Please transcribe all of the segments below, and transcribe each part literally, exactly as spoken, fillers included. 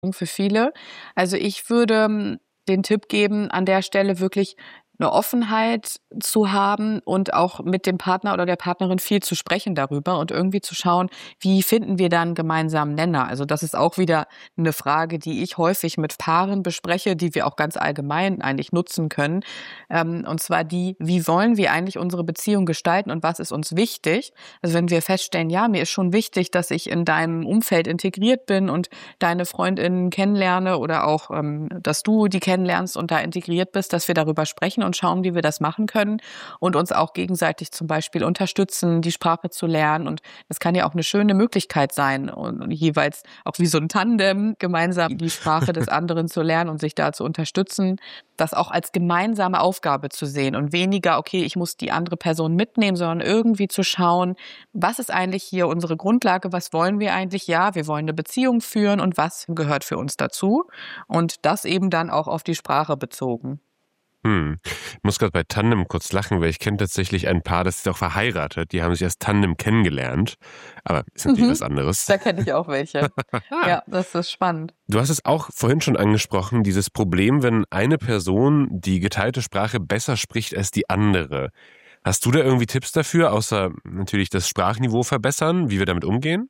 für viele. Also ich würde ähm, den Tipp geben, an der Stelle wirklich eine Offenheit zu haben und auch mit dem Partner oder der Partnerin viel zu sprechen darüber und irgendwie zu schauen, wie finden wir da einen gemeinsamen Nenner? Also das ist auch wieder eine Frage, die ich häufig mit Paaren bespreche, die wir auch ganz allgemein eigentlich nutzen können. Ähm, und zwar die, wie wollen wir eigentlich unsere Beziehung gestalten und was ist uns wichtig? Also wenn wir feststellen, ja, mir ist schon wichtig, dass ich in deinem Umfeld integriert bin und deine Freundinnen kennenlerne oder auch, ähm, dass du die kennenlernst und da integriert bist, dass wir darüber sprechen und schauen, wie wir das machen können und uns auch gegenseitig zum Beispiel unterstützen, die Sprache zu lernen. Und das kann ja auch eine schöne Möglichkeit sein und jeweils auch wie so ein Tandem gemeinsam die Sprache des anderen zu lernen und sich da zu unterstützen, das auch als gemeinsame Aufgabe zu sehen und weniger, okay, ich muss die andere Person mitnehmen, sondern irgendwie zu schauen, was ist eigentlich hier unsere Grundlage, was wollen wir eigentlich? Ja, wir wollen eine Beziehung führen und was gehört für uns dazu? Und das eben dann auch auf die Sprache bezogen. Hm. Ich muss gerade bei Tandem kurz lachen, weil ich kenne tatsächlich ein Paar, das ist auch verheiratet. Die haben sich als Tandem kennengelernt. Aber ist natürlich Mhm. was anderes. Da kenne ich auch welche. Ja, das ist spannend. Du hast es auch vorhin schon angesprochen, dieses Problem, wenn eine Person die geteilte Sprache besser spricht als die andere. Hast du da irgendwie Tipps dafür, außer natürlich das Sprachniveau verbessern, wie wir damit umgehen?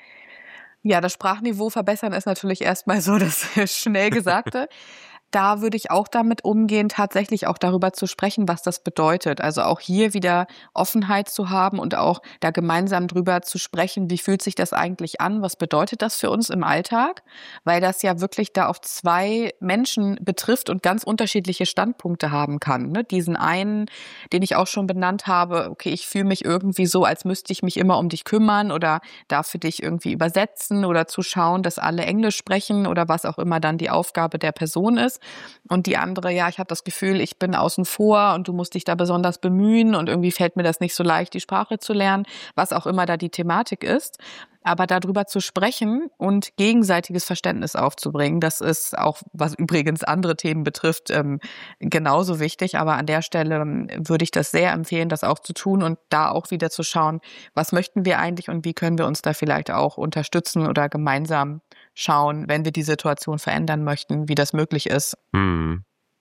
Ja, das Sprachniveau verbessern ist natürlich erstmal so das schnell Gesagte. Da würde ich auch damit umgehen, tatsächlich auch darüber zu sprechen, was das bedeutet. Also auch hier wieder Offenheit zu haben und auch da gemeinsam drüber zu sprechen, wie fühlt sich das eigentlich an, was bedeutet das für uns im Alltag, weil das ja wirklich da auf zwei Menschen betrifft und ganz unterschiedliche Standpunkte haben kann. Ne? Diesen einen, den ich auch schon benannt habe, okay, ich fühle mich irgendwie so, als müsste ich mich immer um dich kümmern oder darf für dich irgendwie übersetzen oder zu schauen, dass alle Englisch sprechen oder was auch immer dann die Aufgabe der Person ist. Und die andere, ja, ich habe das Gefühl, ich bin außen vor und du musst dich da besonders bemühen und irgendwie fällt mir das nicht so leicht, die Sprache zu lernen, was auch immer da die Thematik ist. Aber darüber zu sprechen und gegenseitiges Verständnis aufzubringen, das ist auch, was übrigens andere Themen betrifft, ähm, genauso wichtig. Aber an der Stelle ähm, würde ich das sehr empfehlen, das auch zu tun und da auch wieder zu schauen, was möchten wir eigentlich und wie können wir uns da vielleicht auch unterstützen oder gemeinsam schauen, wenn wir die Situation verändern möchten, wie das möglich ist. Hm.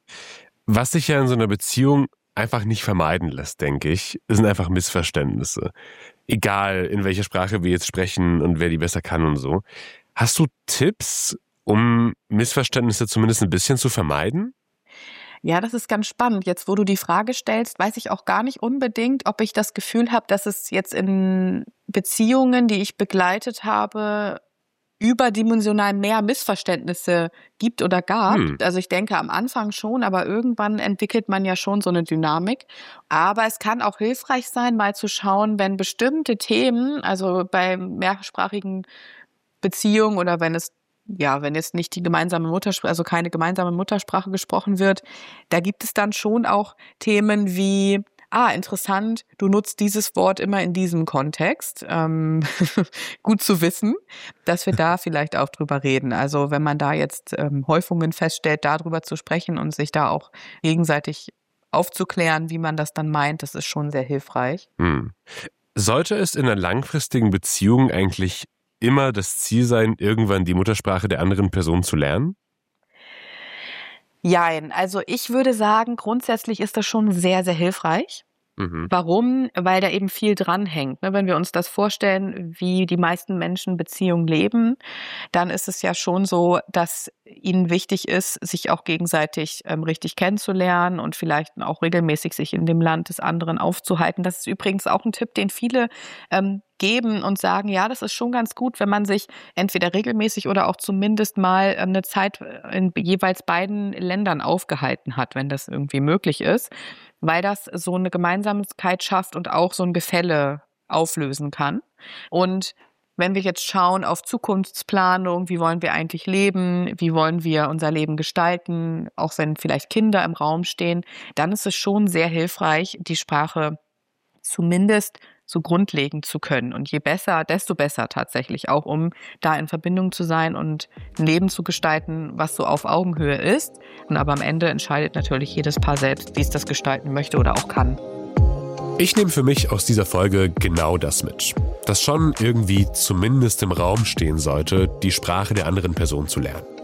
Was sich ja in so einer Beziehung einfach nicht vermeiden lässt, denke ich, sind einfach Missverständnisse. Egal, in welcher Sprache wir jetzt sprechen und wer die besser kann und so. Hast du Tipps, um Missverständnisse zumindest ein bisschen zu vermeiden? Ja, das ist ganz spannend. Jetzt, wo du die Frage stellst, weiß ich auch gar nicht unbedingt, ob ich das Gefühl habe, dass es jetzt in Beziehungen, die ich begleitet habe, überdimensional mehr Missverständnisse gibt oder gab. Hm. Also ich denke am Anfang schon, aber irgendwann entwickelt man ja schon so eine Dynamik. Aber es kann auch hilfreich sein, mal zu schauen, wenn bestimmte Themen, also bei mehrsprachigen Beziehungen oder wenn es ja, wenn jetzt nicht die gemeinsame Muttersprache, also keine gemeinsame Muttersprache gesprochen wird, da gibt es dann schon auch Themen wie Ah, interessant, du nutzt dieses Wort immer in diesem Kontext. Ähm, gut zu wissen, dass wir da vielleicht auch drüber reden. Also wenn man da jetzt ähm, Häufungen feststellt, darüber zu sprechen und sich da auch gegenseitig aufzuklären, wie man das dann meint, das ist schon sehr hilfreich. Hm. Sollte es in einer langfristigen Beziehung eigentlich immer das Ziel sein, irgendwann die Muttersprache der anderen Person zu lernen? Jein, also ich würde sagen, grundsätzlich ist das schon sehr, sehr hilfreich. Mhm. Warum? Weil da eben viel dranhängt. Wenn wir uns das vorstellen, wie die meisten Menschen Beziehungen leben, dann ist es ja schon so, dass ihnen wichtig ist, sich auch gegenseitig ähm, richtig kennenzulernen und vielleicht auch regelmäßig sich in dem Land des anderen aufzuhalten. Das ist übrigens auch ein Tipp, den viele ähm, geben und sagen, ja, das ist schon ganz gut, wenn man sich entweder regelmäßig oder auch zumindest mal eine Zeit in jeweils beiden Ländern aufgehalten hat, wenn das irgendwie möglich ist, weil das so eine Gemeinsamkeit schafft und auch so ein Gefälle auflösen kann. Und wenn wir jetzt schauen auf Zukunftsplanung, wie wollen wir eigentlich leben, wie wollen wir unser Leben gestalten, auch wenn vielleicht Kinder im Raum stehen, dann ist es schon sehr hilfreich, die Sprache zumindest so grundlegend zu können. Und je besser, desto besser tatsächlich, auch um da in Verbindung zu sein und ein Leben zu gestalten, was so auf Augenhöhe ist. Und aber am Ende entscheidet natürlich jedes Paar selbst, wie es das gestalten möchte oder auch kann. Ich nehme für mich aus dieser Folge genau das mit. Dass schon irgendwie zumindest im Raum stehen sollte, die Sprache der anderen Person zu lernen.